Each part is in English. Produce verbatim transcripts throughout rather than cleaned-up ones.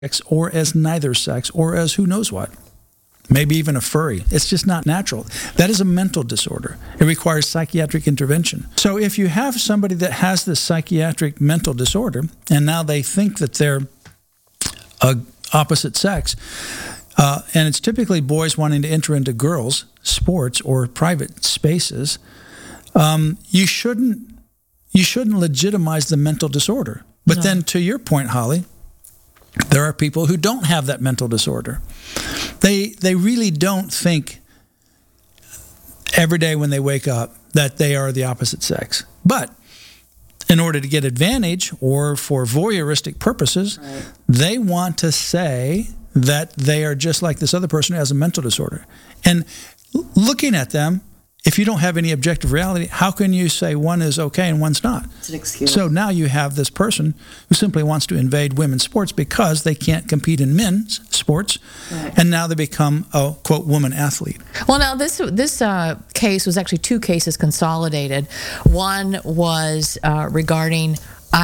or as neither sex or as who knows what. Maybe even a furry. It's just not natural. That is a mental disorder. It requires psychiatric intervention. So if you have somebody that has this psychiatric mental disorder, and now they think that they're a opposite sex, uh, and it's typically boys wanting to enter into girls' sports or private spaces, um, you shouldn't you shouldn't legitimize the mental disorder. But no. Then to your point, Holly, there are people who don't have that mental disorder. They they really don't think every day when they wake up that they are the opposite sex. But in order to get advantage or for voyeuristic purposes, right. They want to say that they are just like this other person who has a mental disorder. And looking at them, if you don't have any objective reality, how can you say one is okay and one's not? It's an excuse. So now you have this person who simply wants to invade women's sports because they can't compete in men's sports, right. And now they become a, quote, woman athlete. Well, now this this uh, case was actually two cases consolidated. One was uh, regarding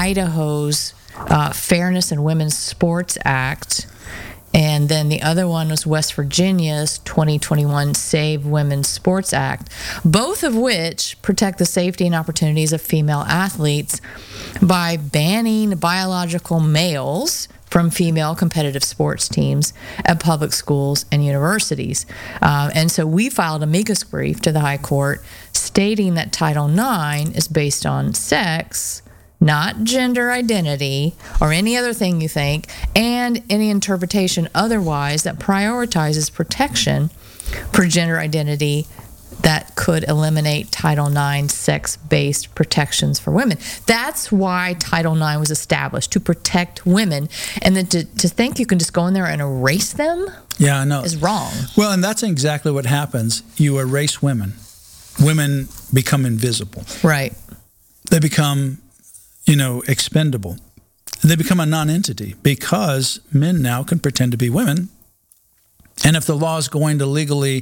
Idaho's uh, Fairness in Women's Sports Act, and then the other one was West Virginia's twenty twenty-one Save Women's Sports Act, both of which protect the safety and opportunities of female athletes by banning biological males from female competitive sports teams at public schools and universities. Uh, and so we filed an amicus brief to the High Court stating that Title nine is based on sex, not gender identity or any other thing you think, and any interpretation otherwise that prioritizes protection for gender identity that could eliminate Title nine sex-based protections for women. That's why Title nine was established, to protect women. And then to, to think you can just go in there and erase them yeah, I know. is wrong. Well, and that's exactly what happens. You erase women. Women become invisible. Right. They become, you know, expendable. They become a non-entity because men now can pretend to be women. And if the law is going to legally,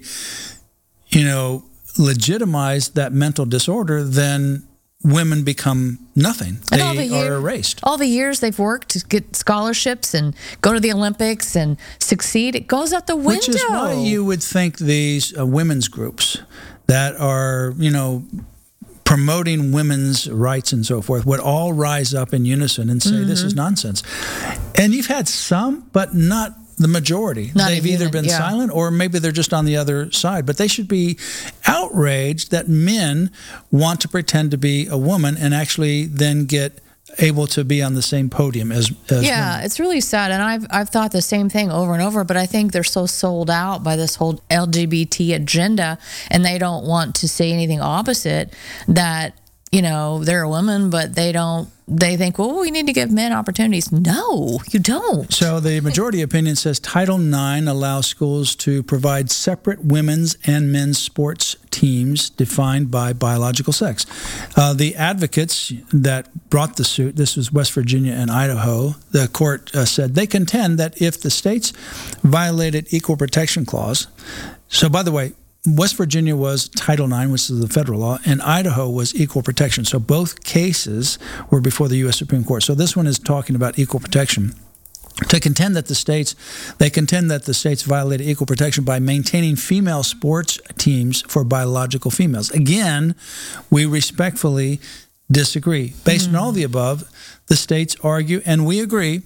you know, legitimize that mental disorder, then women become nothing. And they all the year, are erased. All the years they've worked to get scholarships and go to the Olympics and succeed, it goes out the window. Which is why you would think these uh, women's groups that are, you know, promoting women's rights and so forth would all rise up in unison and say, mm-hmm. This is nonsense. And you've had some, but not the majority. Not They've either been yeah. silent or maybe they're just on the other side. But they should be outraged that men want to pretend to be a woman and actually then get able to be on the same podium as, as yeah, women. It's really sad. And I've I've thought the same thing over and over, but I think they're so sold out by this whole L G B T agenda and they don't want to say anything opposite that, you know, they're a woman, but they don't, they think, well, we need to give men opportunities. No, you don't. So the majority opinion says Title nine allows schools to provide separate women's and men's sports teams defined by biological sex. Uh, the advocates that brought the suit, this was West Virginia and Idaho, the court uh, said they contend that if the states violated equal protection clause, so by the way, West Virginia was Title nine, which is the federal law, and Idaho was equal protection. So both cases were before the U S Supreme Court. So this one is talking about equal protection. To contend that the states, they contend that the states violated equal protection by maintaining female sports teams for biological females. Again, we respectfully disagree. Based mm-hmm. on all the above, the states argue, and we agree,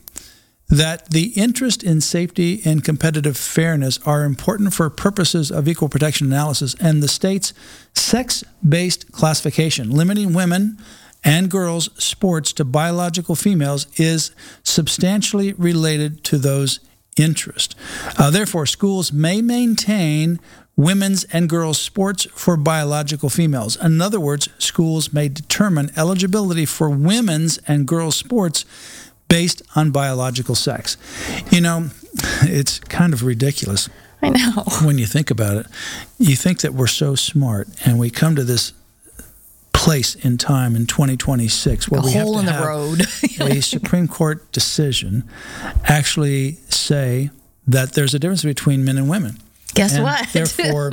that the interest in safety and competitive fairness are important for purposes of equal protection analysis, and the state's sex-based classification, limiting women and girls' sports to biological females, is substantially related to those interests. Uh, therefore, schools may maintain women's and girls' sports for biological females. In other words, schools may determine eligibility for women's and girls' sports based on biological sex. You know, it's kind of ridiculous. I know. When you think about it, you think that we're so smart, and we come to this place in time in twenty twenty-six where a we have hole to in the have road. a Supreme Court decision actually say that there's a difference between men and women. Guess and what? Therefore,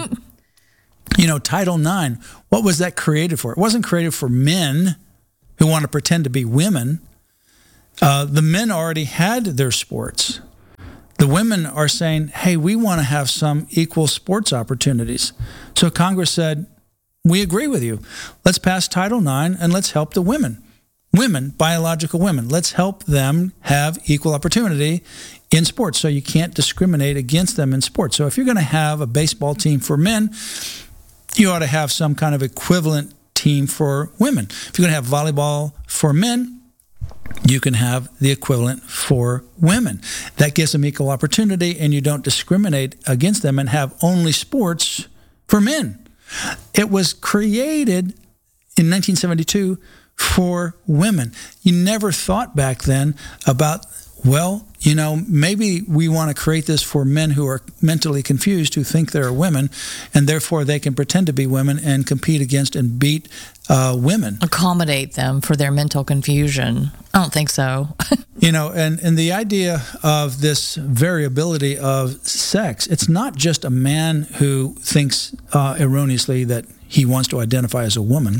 you know, Title nine, what was that created for? It wasn't created for men who want to pretend to be women. Uh, the men already had their sports. The women are saying, hey, we want to have some equal sports opportunities. So Congress said, we agree with you. Let's pass Title nine and let's help the women. Women, biological women. Let's help them have equal opportunity in sports. So you can't discriminate against them in sports. So if you're going to have a baseball team for men, you ought to have some kind of equivalent team for women. If you're going to have volleyball for men, you can have the equivalent for women. That gives them equal opportunity, and you don't discriminate against them and have only sports for men. It was created in nineteen seventy-two for women. You never thought back then about, well, you know, maybe we want to create this for men who are mentally confused, who think they're women, and therefore they can pretend to be women and compete against and beat uh, women. Accommodate them for their mental confusion. I don't think so. You know, and, and the idea of this variability of sex, it's not just a man who thinks uh, erroneously that he wants to identify as a woman.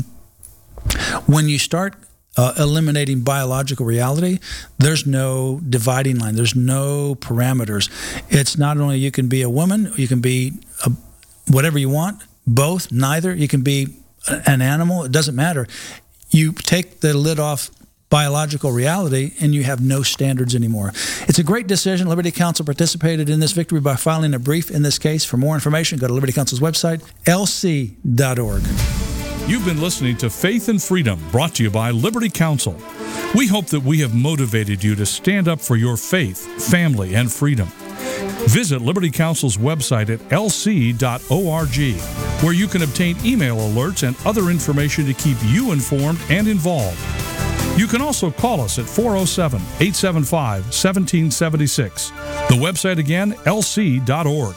When you start uh, eliminating biological reality, there's no dividing line. There's no parameters. It's not only you can be a woman, you can be a, whatever you want, both, neither. You can be an animal. It doesn't matter. You take the lid off biological reality, and you have no standards anymore. It's a great decision. Liberty Counsel participated in this victory by filing a brief in this case. For more information, go to Liberty Counsel's website, L C dot org. You've been listening to Faith and Freedom, brought to you by Liberty Counsel. We hope that we have motivated you to stand up for your faith, family, and freedom. Visit Liberty Counsel's website at L C dot org, where you can obtain email alerts and other information to keep you informed and involved. You can also call us at four oh seven, eight seven five, one seven seven six. The website again, L C dot org.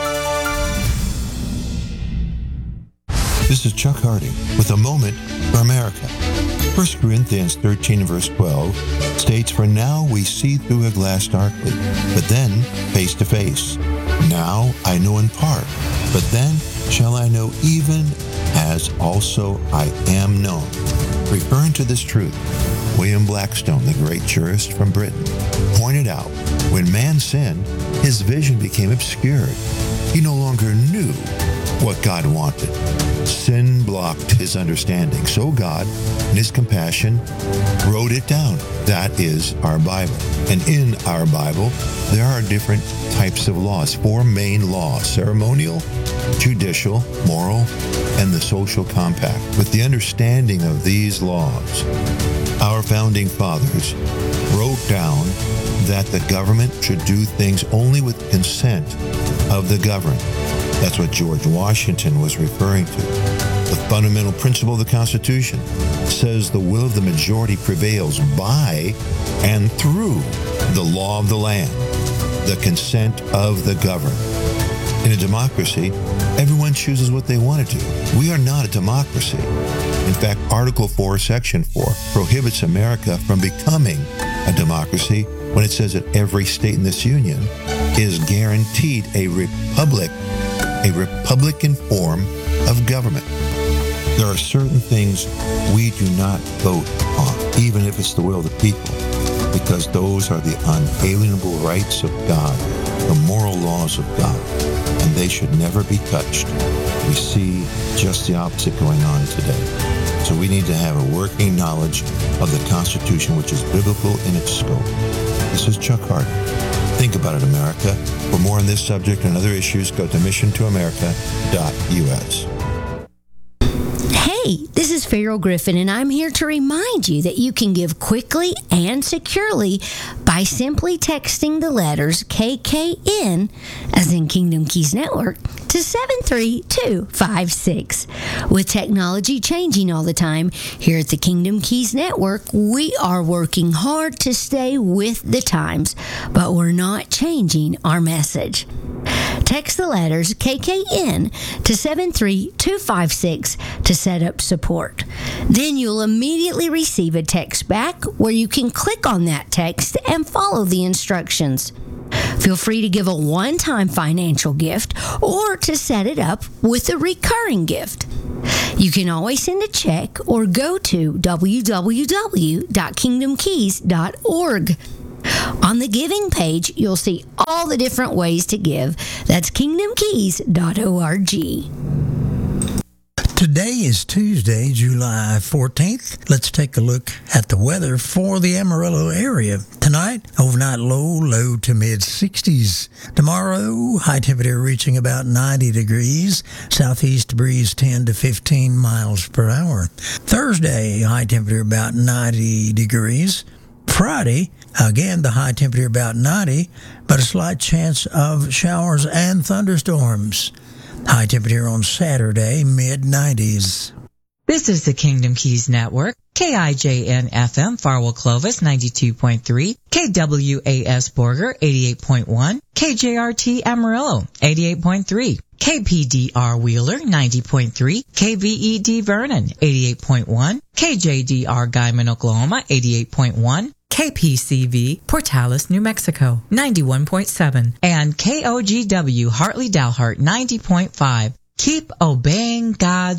This is Chuck Harding with a moment for America. First Corinthians thirteen, verse twelve states, "For now we see through a glass darkly, but then face to face. Now I know in part, but then shall I know even as also I am known." Referring to this truth, William Blackstone, the great jurist from Britain, pointed out when man sinned, his vision became obscured. He no longer knew what God wanted. Sin blocked his understanding. So God, in his compassion, wrote it down. That is our Bible. And in our Bible, there are different types of laws, four main laws: ceremonial, judicial, moral, and the social compact. With the understanding of these laws, our founding fathers wrote down that the government should do things only with consent of the governed. That's what George Washington was referring to. The fundamental principle of the Constitution says the will of the majority prevails by and through the law of the land, the consent of the governed. In a democracy, everyone chooses what they want to do. We are not a democracy. In fact, Article four, Section four prohibits America from becoming a democracy when it says that every state in this union is guaranteed a republic, a republican form of government. There are certain things we do not vote on, even if it's the will of the people, because those are the unalienable rights of God, the moral laws of God, and they should never be touched. We see just the opposite going on today. So we need to have a working knowledge of the Constitution, which is biblical in its scope. This is Chuck Harding. Think about it, America. For more on this subject and other issues, go to mission to america dot u s. Hey, this is Farrell Griffin, and I'm here to remind you that you can give quickly and securely by simply texting the letters K K N, as in Kingdom Keys Network, to seven three two five six. With technology changing all the time, here at the Kingdom Keys Network, we are working hard to stay with the times, but we're not changing our message. Text the letters K K N to seven three two five six to set up support. Then you'll immediately receive a text back where you can click on that text and follow the instructions. Feel free to give a one-time financial gift or to set it up with a recurring gift. You can always send a check or go to w w w dot kingdom keys dot org. On the giving page, you'll see all the different ways to give. That's kingdom keys dot org. Today is Tuesday, July fourteenth. Let's take a look at the weather for the Amarillo area. Tonight, overnight low, low to mid sixties. Tomorrow, high temperature reaching about ninety degrees. Southeast breeze ten to fifteen miles per hour. Thursday, high temperature about ninety degrees. Friday, again, the high temperature about ninety, but a slight chance of showers and thunderstorms. High temperature on Saturday, mid nineties. This is the Kingdom Keys Network. K I J N F M, Farwell Clovis, ninety-two point three. K W A S Borger, eighty-eight point one. K J R T Amarillo, eighty-eight point three. K P D R Wheeler, ninety point three. K V E D Vernon, eighty-eight point one. K J D R Guyman, Oklahoma, eighty-eight point one. K P C V Portales, New Mexico, ninety-one point seven. And K O G W Hartley Dalhart, ninety point five. Keep obeying God's